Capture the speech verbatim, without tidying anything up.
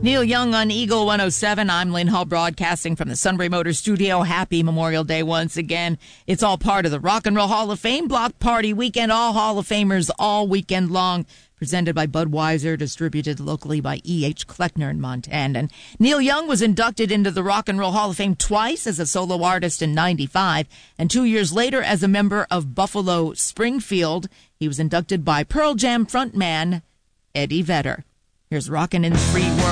Neil Young on Eagle one oh seven. I'm Lynn Hall broadcasting from the Sunbury Motor Studio. Happy Memorial Day once again. It's all part of the Rock and Roll Hall of Fame block party weekend. All Hall of Famers all weekend long. Presented by Budweiser, distributed locally by E H. Kleckner in Montana. And Neil Young was inducted into the Rock and Roll Hall of Fame twice as a solo artist in ninety-five, and two years later as a member of Buffalo Springfield. He was inducted by Pearl Jam frontman Eddie Vedder. Here's Rockin' in the Free World.